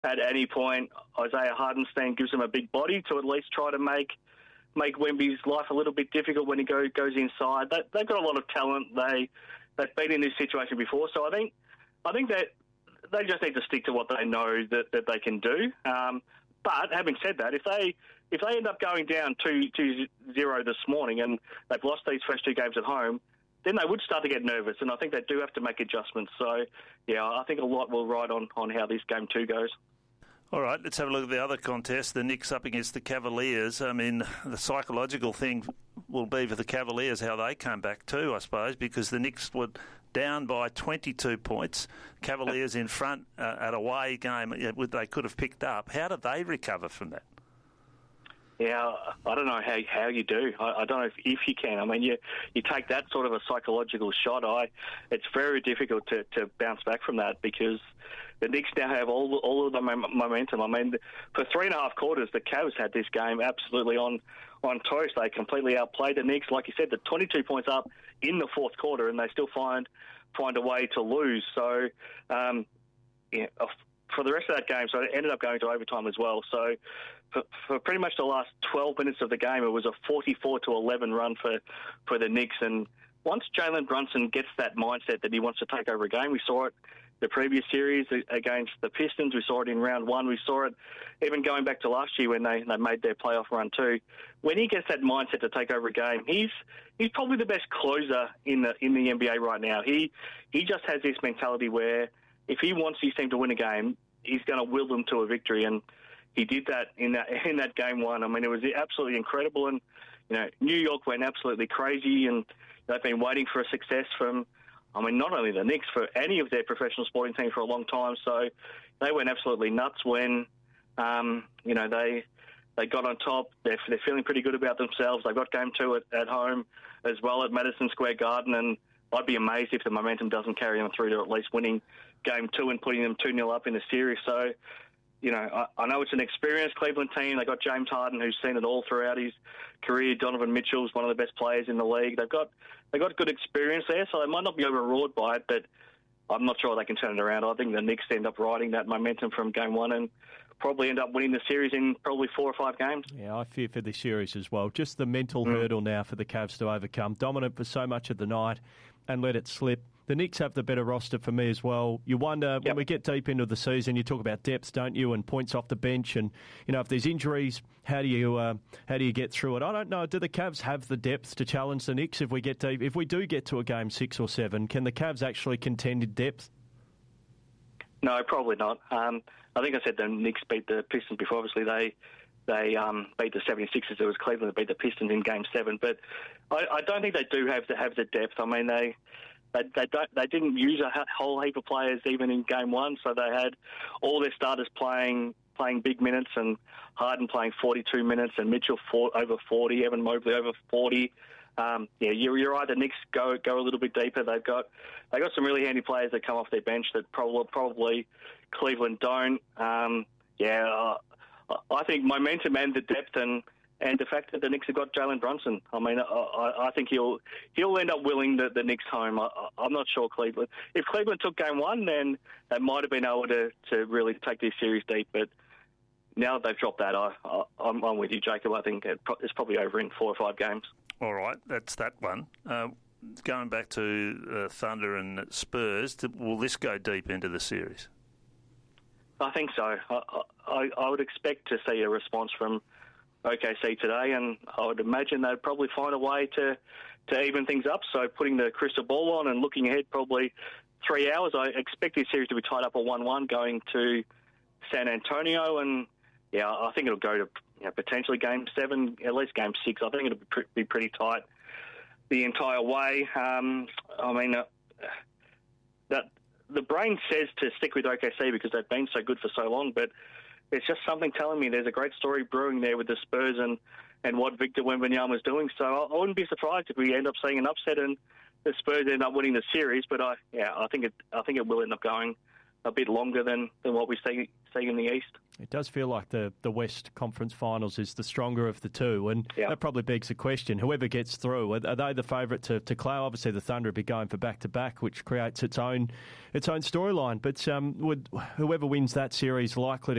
at any point Isaiah Hartenstein gives them a big body to at least try to make Wemby's life a little bit difficult when he goes inside. They've got a lot of talent. They've been in this situation before, so I think that they just need to stick to what they know that they can do. But having said that, if they end up going down 2-0 this morning and they've lost these first two games at home, then they would start to get nervous, and I think they do have to make adjustments. So, yeah, I think a lot will ride on how this game 2 goes. All right, let's have a look at the other contest, the Knicks up against the Cavaliers. I mean, the psychological thing will be for the Cavaliers how they come back too, I suppose, because the Knicks were down by 22 points. Cavaliers in front at a away game they could have picked up. How do they recover from that? Yeah, I don't know how you do. I don't know if you can. I mean, you take that sort of a psychological shot. It's very difficult to bounce back from that because the Knicks now have all of the momentum. I mean, for 3.5 quarters, the Cavs had this game absolutely on toast. They completely outplayed the Knicks. Like you said, the 22 points up in the fourth quarter, and they still find a way to lose. So, for the rest of that game, so it ended up going to overtime as well. So for pretty much the last 12 minutes of the game, it was a 44-11 run for the Knicks. And once Jalen Brunson gets that mindset that he wants to take over a game, we saw it the previous series against the Pistons. We saw it in round 1. We saw it even going back to last year when they made their playoff run too. When he gets that mindset to take over a game, he's probably the best closer in the NBA right now. He just has this mentality where if he wants his team to win a game, he's going to will them to a victory, and he did that in that game 1. I mean, it was absolutely incredible, and New York went absolutely crazy, and they've been waiting for a success from, I mean, not only the Knicks, for any of their professional sporting teams for a long time. So they went absolutely nuts when they got on top. They're feeling pretty good about themselves. They've got game 2 at home as well at Madison Square Garden, and I'd be amazed if the momentum doesn't carry them through to at least winning game 2 and putting them 2-0 up in the series. So, I know it's an experienced Cleveland team. They got James Harden, who's seen it all throughout his career. Donovan Mitchell's one of the best players in the league. They've got good experience there, so they might not be overawed by it, but I'm not sure they can turn it around. I think the Knicks end up riding that momentum from game 1 and probably end up winning the series in probably 4 or 5 games. Yeah, I fear for the series as well. Just the mental hurdle now for the Cavs to overcome. Dominant for so much of the night and let it slip. The Knicks have the better roster for me as well. You wonder, when we get deep into the season, you talk about depth, don't you, and points off the bench, and if there's injuries, how do you get through it? I don't know. Do the Cavs have the depth to challenge the Knicks if we get deep? If we do get to a game 6 or 7, can the Cavs actually contend in depth? No, probably not. I think I said the Knicks beat the Pistons before. Obviously, they beat the 76ers. It was Cleveland that beat the Pistons in Game 7. But I don't think they do have the depth. I mean, they didn't use a whole heap of players even in Game 1, so they had all their starters playing big minutes, and Harden playing 42 minutes, and Mitchell over 40, Evan Mobley over 40. You're right. The Knicks go a little bit deeper. They got some really handy players that come off their bench that probably Cleveland don't. I think momentum and the depth and the fact that the Knicks have got Jalen Brunson. I mean, I think he'll end up willing the Knicks home. I'm not sure Cleveland. If Cleveland took game 1, then they might have been able to really take this series deep. But now that they've dropped that, I'm with you, Jacob. I think it's probably over in 4 or 5 games. All right, that's that one. Going back to Thunder and Spurs, will this go deep into the series? I think so. I would expect to see a response from OKC today, and I would imagine they'd probably find a way to even things up. So putting the crystal ball on and looking ahead probably 3 hours, I expect this series to be tied up at 1-1 going to San Antonio, and I think it'll go to potentially Game 7, at least Game 6. I think it'll be pretty tight the entire way. That the brain says to stick with OKC because they've been so good for so long, but it's just something telling me there's a great story brewing there with the Spurs and what Victor Wembanyama is doing. So I wouldn't be surprised if we end up seeing an upset and the Spurs end up winning the series. But I think it will end up going a bit longer than what we team in the East. It does feel like the West Conference Finals is the stronger of the two, and that probably begs the question, whoever gets through, are they the favourite to claim? Obviously, the Thunder will be going for back-to-back, which creates its own storyline, but would whoever wins that series likely to